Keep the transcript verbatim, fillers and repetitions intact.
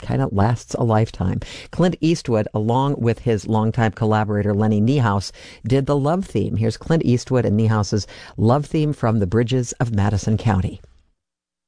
kind of lasts a lifetime. Clint Eastwood, along with his longtime collaborator Lenny Niehaus, did the love theme. Here's Clint Eastwood and Niehauss's love theme from The Bridges of Madison County.